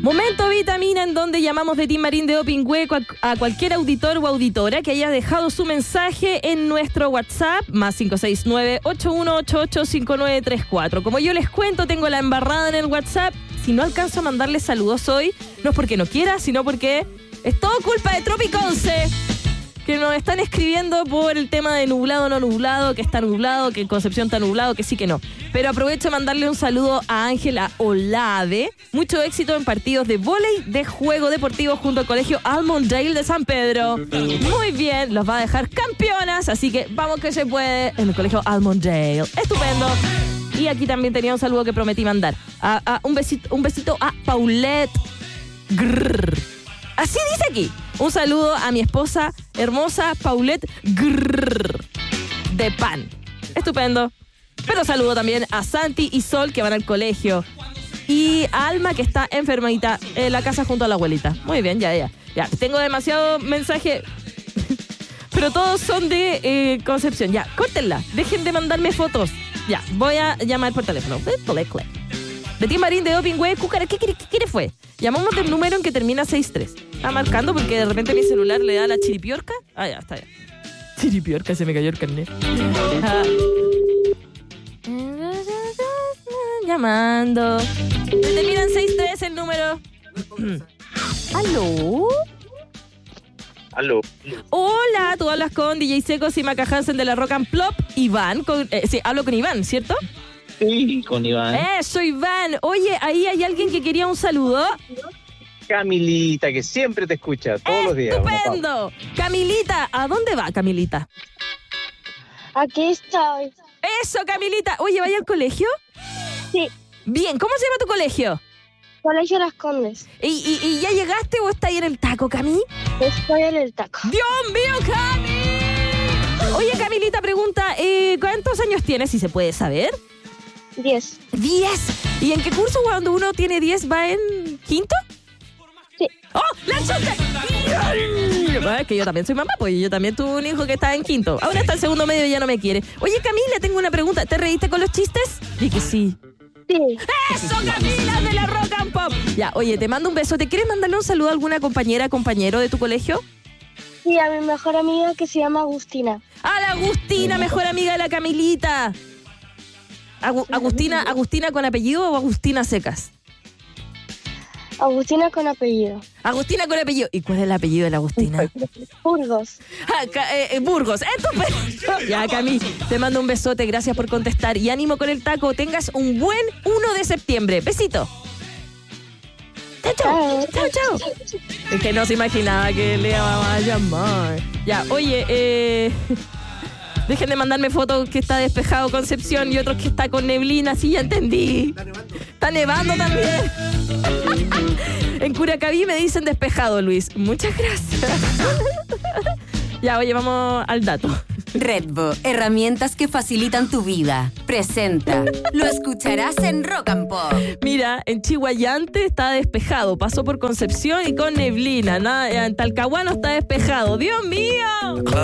Momento vitamina, en donde llamamos de Team Marín de Doping Hueco a cualquier auditor o auditora que haya dejado su mensaje en nuestro WhatsApp, más 569-8188-5934. Como yo les cuento, tengo la embarrada en el WhatsApp. Si no alcanzo a mandarles saludos hoy, no es porque no quiera, sino porque es todo culpa de Tropic 11, que nos están escribiendo por el tema de nublado o no nublado, que está nublado, que en Concepción está nublado, que sí, que no. Pero aprovecho de mandarle un saludo a Ángela Olave. Mucho éxito en partidos de vóley de juego deportivo junto al colegio Almondale de San Pedro. Muy bien, los va a dejar campeonas, así que vamos que se puede en el colegio Almondale. Estupendo. Y aquí también tenía un saludo que prometí mandar. Un besito a Paulette. Grrr. Así dice aquí. Un saludo a mi esposa hermosa Paulette Grrr, de Pan. Estupendo. Pero saludo también a Santi y Sol, que van al colegio. Y a Alma, que está enfermita en la casa junto a la abuelita. Muy bien, ya. Tengo demasiado mensaje, pero todos son de Concepción. Ya, córtenla. Dejen de mandarme fotos. Ya, voy a llamar por teléfono. De Team Marín de Doping Hueco, Cúcara, ¿qué quiere fue? Llamamos del número en que termina 63. Está marcando porque de repente mi celular le da la chiripiorca. Ah, ya, está bien. Chiripiorca, se me cayó el carnet. Llamando. Terminan 63 el número. ¿Aló? Aló. Hola, tú hablas con DJ Secos y Maca Hansen de la Rock and Plop. Iván, sí, hablo con Iván, ¿cierto? Sí, con Iván. Soy Iván. Oye, ahí hay alguien que quería un saludo. Camilita, que siempre te escucha todos los días. ¡Estupendo! Camilita, ¿a dónde va Camilita? Aquí estoy. ¡Eso, Camilita! Oye, ¿vaya al colegio? Sí. Bien, ¿cómo se llama tu colegio? Colegio Las Condes. ¿Y ya llegaste o estás ahí en el taco, Cami? Estoy en el taco. ¡Dios mío, Cami! Oye, Camilita pregunta, ¿cuántos años tienes, si se puede saber? 10. 10. ¿Y en qué curso cuando uno tiene 10 va en quinto? Sí. ¡Oh! ¡La chota! Es que yo también soy mamá, pues yo también tuve un hijo que estaba en quinto. Ahora está en segundo medio y ya no me quiere. Oye, Camila, tengo una pregunta. ¿Te reíste con los chistes? Di que sí. Sí. ¡Eso, Camila, de la Rock and Pop! Ya, oye, te mando un beso. ¿Te quieres mandarle un saludo a alguna compañera, compañero de tu colegio? Sí, a mi mejor amiga que se llama Agustina. ¡A la Agustina, mejor amiga de la Camilita! ¿Agustina con apellido o Agustina secas? Agustina con apellido. Agustina con apellido. ¿Y cuál es el apellido de la Agustina? Burgos. Burgos. Estupendo. Ya, Cami, te mando un besote. Gracias por contestar. Y ánimo con el taco. Tengas un buen 1 de septiembre. Besito. Chao. Es que no se imaginaba que le iba a llamar. Ya, oye, dejen de mandarme fotos que está despejado Concepción y otros que está con neblina. Sí, ya entendí. Está nevando también. En Curacaví me dicen despejado, Luis. Muchas gracias. Ya, oye, vamos al dato. Redbo, herramientas que facilitan tu vida. Presenta. Lo escucharás en Rock and Pop. Mira, en Chihuayante está despejado. Pasó por Concepción y con neblina. Nada, en Talcahuano está despejado. ¡Dios mío!